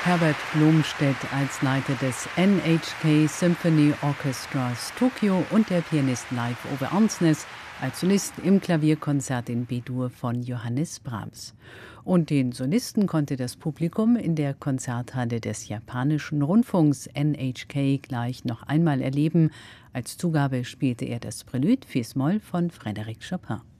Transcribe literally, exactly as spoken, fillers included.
Herbert Blomstedt als Leiter des N H K Symphony Orchestras Tokio und der Pianist Leif Ove Arnsnes als Solist im Klavierkonzert in B-Dur von Johannes Brahms. Und den Solisten konnte das Publikum in der Konzerthalle des japanischen Rundfunks N H K gleich noch einmal erleben. Als Zugabe spielte er das Prälude Fis-Moll von Frédéric Chopin.